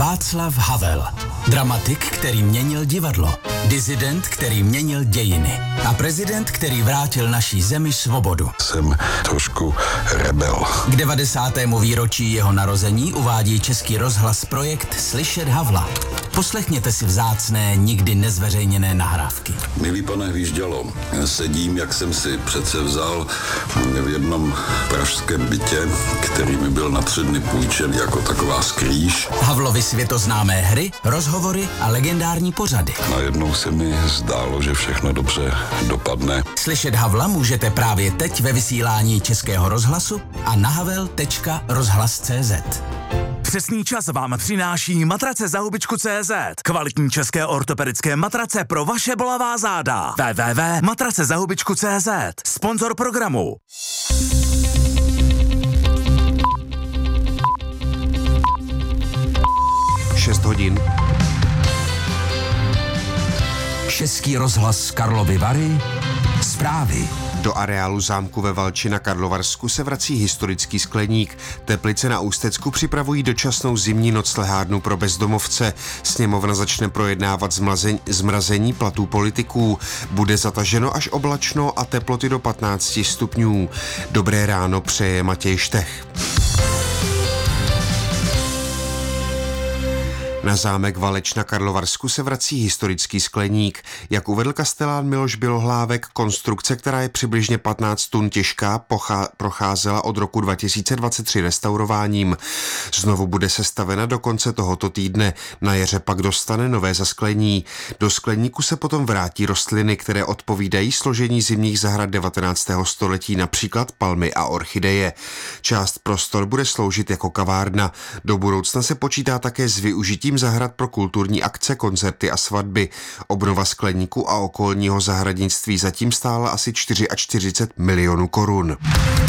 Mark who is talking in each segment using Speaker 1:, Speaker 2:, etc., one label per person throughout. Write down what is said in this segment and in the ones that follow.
Speaker 1: Václav Havel. Dramatik, který měnil divadlo. Disident, který měnil dějiny. A prezident, který vrátil naší zemi svobodu.
Speaker 2: Jsem trošku rebel.
Speaker 1: K 90. výročí jeho narození uvádí Český rozhlas projekt Slyšet Havla. Poslechněte si vzácné, nikdy nezveřejněné nahrávky.
Speaker 2: Milý pane Hvíždělo, sedím, jak jsem si přece vzal v jednom pražském bytě, který mi byl na 3 dny půjčen jako taková skrýš.
Speaker 1: Havlovy světoznámé hry, rozhovory a legendární pořady.
Speaker 2: Najednou se mi zdálo, že všechno dobře dopadne.
Speaker 1: Slyšet Havla můžete právě teď ve vysílání Českého rozhlasu a na havel.rozhlas.cz.
Speaker 3: Přesný čas vám přináší matrace za hubičku.cz. Kvalitní české ortopedické matrace pro vaše bolavá záda. www.matracezahubičku.cz. Sponzor programu.
Speaker 4: hodin.
Speaker 1: Český rozhlas Karlovy Vary. Zprávy.
Speaker 4: Do areálu zámku ve Valči na Karlovarsku se vrací historický skleník. Teplice na Ústecku připravují dočasnou zimní noclehárnu pro bezdomovce. Sněmovna začne projednávat zmrazení platů politiků. Bude zataženo až oblačno a teploty do 15 stupňů. Dobré ráno přeje Matěj Štech. Na zámek Valeč na Karlovarsku se vrací historický skleník. Jak uvedl kastelán Miloš Bělohlávek, konstrukce, která je přibližně 15 tun těžká, procházela od roku 2023 restaurováním. Znovu bude sestavena do konce tohoto týdne. Na jaře pak dostane nové zasklení. Do skleníku se potom vrátí rostliny, které odpovídají složení zimních zahrad 19. století, například palmy a orchideje. Část prostor bude sloužit jako kavárna. Do budoucna se počítá také s využitím zahrad pro kulturní akce, koncerty a svatby. Obnova skleníku a okolního zahradnictví zatím stála asi 44 milionů korun.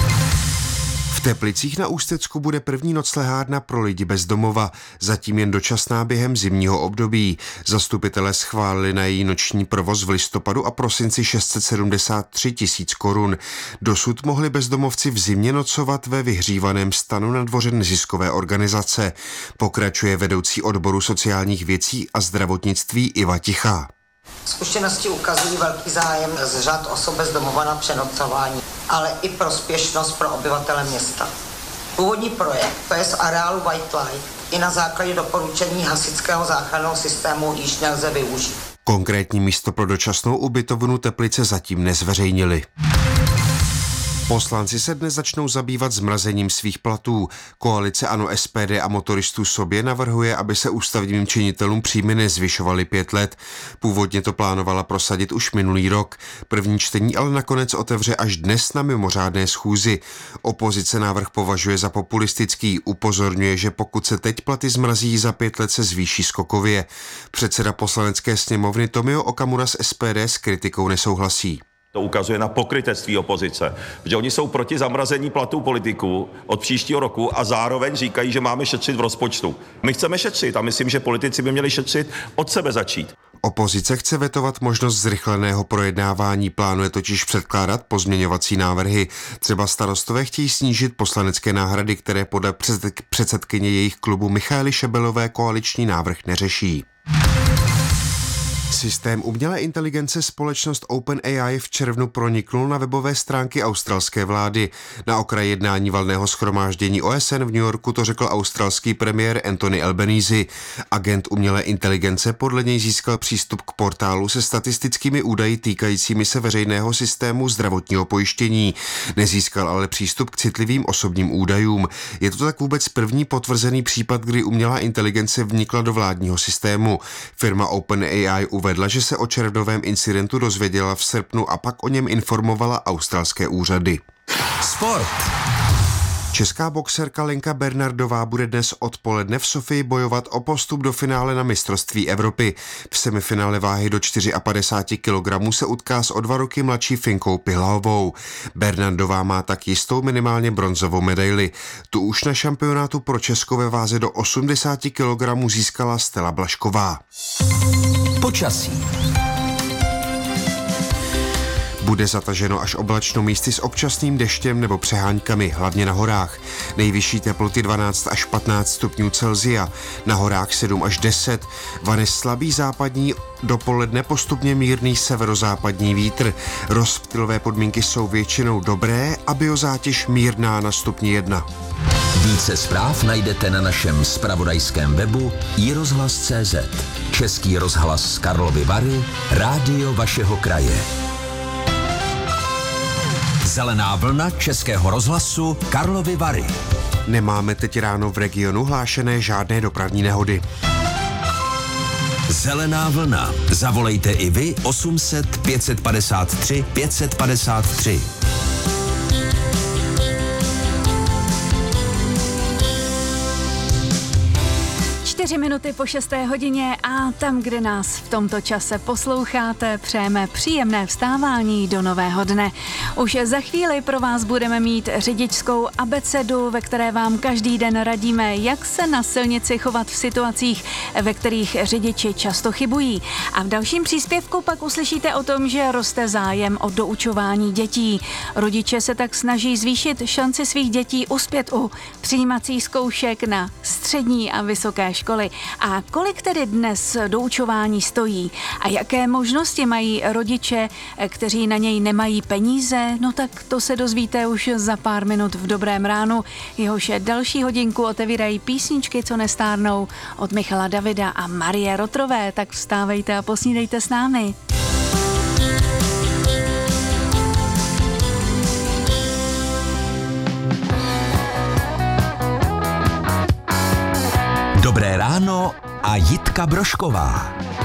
Speaker 4: V Teplicích na Ústecku bude první noclehárna pro lidi bez domova, zatím jen dočasná během zimního období. Zastupitelé schválili na její noční provoz v listopadu a prosinci 673 tisíc korun. Dosud mohli bezdomovci v zimě nocovat ve vyhřívaném stanu na dvoře neziskové organizace. Pokračuje vedoucí odboru sociálních věcí a zdravotnictví Iva Tichá.
Speaker 5: Zkušenosti ukazují velký zájem z řad osob bez domova na přenocování, ale i prospěšnost pro obyvatele města. Původní projekt, to je z areálu White Light, i na základě doporučení hasičského záchranného systému již nelze využít.
Speaker 4: Konkrétní místo pro dočasnou ubytovnu Teplice zatím nezveřejnili. Poslanci se dnes začnou zabývat zmrazením svých platů. Koalice ANO, SPD a motoristů sobě navrhuje, aby se ústavním činitelům příjmy nezvyšovaly 5 let. Původně to plánovala prosadit už minulý rok. První čtení ale nakonec otevře až dnes na mimořádné schůzi. Opozice návrh považuje za populistický. Upozorňuje, že pokud se teď platy zmrazí, za 5 let se zvýší skokově. Předseda poslanecké sněmovny Tomio Okamura z SPD s kritikou nesouhlasí.
Speaker 6: To ukazuje na pokrytectví opozice, že oni jsou proti zamrazení platů politiků od příštího roku a zároveň říkají, že máme šetřit v rozpočtu. My chceme šetřit a myslím, že politici by měli šetřit, od sebe začít.
Speaker 4: Opozice chce vetovat možnost zrychleného projednávání, plánuje totiž předkládat pozměňovací návrhy. Třeba Starostové chtějí snížit poslanecké náhrady, které podle předsedkyně jejich klubu Michaely Šebelové koaliční návrh neřeší. Systém umělé inteligence společnost OpenAI v červnu proniknul na webové stránky australské vlády. Na okraji jednání valného shromáždění OSN v New Yorku to řekl australský premiér Anthony Albanese. Agent umělé inteligence podle něj získal přístup k portálu se statistickými údaji týkajícími se veřejného systému zdravotního pojištění. Nezískal ale přístup k citlivým osobním údajům. Je to tak vůbec první potvrzený případ, kdy umělá inteligence vnikla do vládního systému. Firma OpenAI uvedla, že se o červnovém incidentu dozvěděla v srpnu a pak o něm informovala australské úřady.
Speaker 1: Sport.
Speaker 4: Česká boxerka Lenka Bernardová bude dnes odpoledne v Sofii bojovat o postup do finále na mistrovství Evropy. V semifinále váhy do 54 kg se utká s o 2 roky mladší Finkou Pihlaovou. Bernardová má tak jistou minimálně bronzovou medaili. Tu už na šampionátu pro Česko ve váze do 80 kg získala Stella Blažková.
Speaker 1: Počasí.
Speaker 4: Bude zataženo až oblačno, místy s občasným deštěm nebo přeháňkami, hlavně na horách. Nejvyšší teploty 12 až 15 stupňů Celsia, na horách 7 až 10. Vane slabý západní, dopoledne postupně mírný severozápadní vítr. Rozptylové podmínky jsou většinou dobré a biozátěž mírná na stupni 1.
Speaker 1: Více zpráv najdete na našem zpravodajském webu iRozhlas.cz. Český rozhlas Karlovy Vary, rádio vašeho kraje. Zelená vlna Českého rozhlasu Karlovy Vary.
Speaker 4: Nemáme teď ráno v regionu hlášené žádné dopravní nehody.
Speaker 1: Zelená vlna. Zavolejte i vy 800 553 553.
Speaker 7: 4 minuty po 6. hodině a tam, kde nás v tomto čase posloucháte, přejeme příjemné vstávání do nového dne. Už za chvíli pro vás budeme mít řidičskou abecedu, ve které vám každý den radíme, jak se na silnici chovat v situacích, ve kterých řidiči často chybují. A v dalším příspěvku pak uslyšíte o tom, že roste zájem o doučování dětí. Rodiče se tak snaží zvýšit šanci svých dětí uspět u přijímacích zkoušek na střední a vysoké školy. A kolik tedy dnes doučování stojí? A jaké možnosti mají rodiče, kteří na něj nemají peníze? No tak to se dozvíte už za pár minut v Dobrém ránu. Jehož další hodinku otevírají písničky, co nestárnou od Michala Davida a Marie Rotrové. Tak vstávejte a posnídejte s námi.
Speaker 1: Dobré ráno a Jitka Brošková.